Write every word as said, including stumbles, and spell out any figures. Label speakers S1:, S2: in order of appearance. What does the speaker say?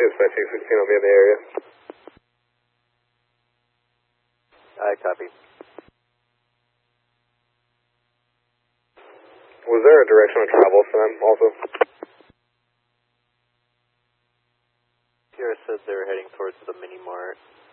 S1: Dispatch six sixteen will be in the area.
S2: I copy.
S1: Was there a direction of travel for them also?
S2: Sierra said they were heading towards the mini mart.